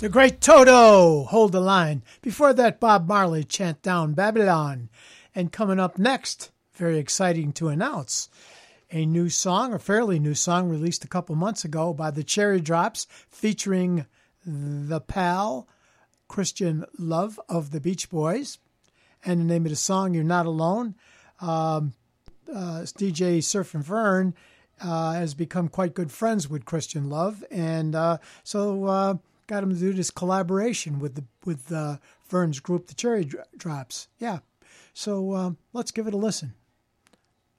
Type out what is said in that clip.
The great Toto, Hold the Line. Before that, Bob Marley, Chant Down Babylon. And coming up next, very exciting to announce, a new song, a fairly new song released a couple months ago by the Cherry Drops, featuring the pal, Christian Love of the Beach Boys. And the name of the song, You're Not Alone. DJ Surf and Vern has become quite good friends with Christian Love. And so got him to do this collaboration with Vern's group, the Cherry Drops. Yeah. So let's give it a listen.